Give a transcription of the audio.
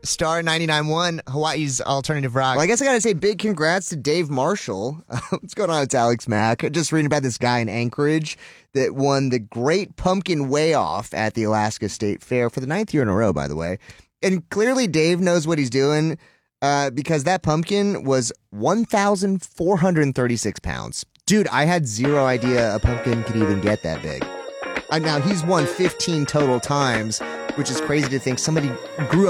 Star 99.1, Hawaii's alternative rock. Well, I guess I got to say big congrats to Dave Marshall. What's going on? It's Alex Mack. Just reading about this guy in Anchorage that won the Great Pumpkin Way Off at the Alaska State Fair for the 9th year in a row, by the way. And clearly Dave knows what he's doing because that pumpkin was 1,436 pounds. Dude, I had zero idea a pumpkin could even get that big. Now, he's won 15 total times, which is crazy to think somebody grew